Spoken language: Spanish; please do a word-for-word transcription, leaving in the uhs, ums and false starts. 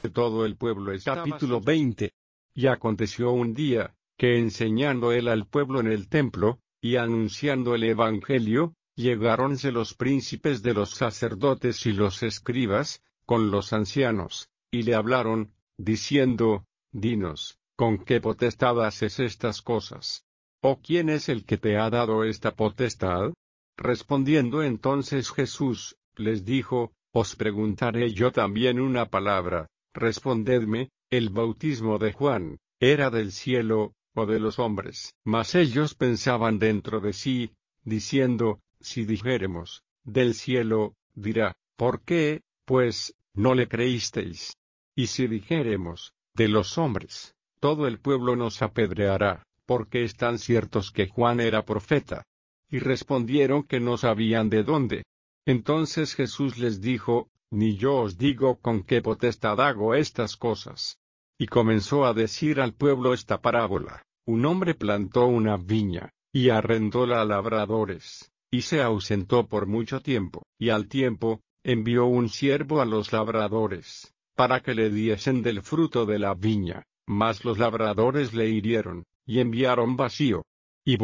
todo el pueblo. Capítulo veinte. Y aconteció un día, que enseñando él al pueblo en el templo, y anunciando el evangelio, llegáronse los príncipes de los sacerdotes y los escribas, con los ancianos, y le hablaron, diciendo, Dinos, ¿con qué potestad haces estas cosas? ¿O quién es el que te ha dado esta potestad? Respondiendo entonces Jesús, les dijo, Os preguntaré yo también una palabra, respondedme, ¿el bautismo de Juan, era del cielo, o de los hombres? Mas ellos pensaban dentro de sí, diciendo, si dijéremos, del cielo, dirá, ¿por qué, pues, no le creísteis? Y si dijéremos, de los hombres, todo el pueblo nos apedreará, porque están ciertos que Juan era profeta. Y respondieron que no sabían de dónde. Entonces Jesús les dijo, Ni yo os digo con qué potestad hago estas cosas. Y comenzó a decir al pueblo esta parábola. Un hombre plantó una viña, y arrendóla a labradores, y se ausentó por mucho tiempo, y al tiempo, envió un siervo a los labradores, para que le diesen del fruto de la viña, mas los labradores le hirieron, y enviaron vacío.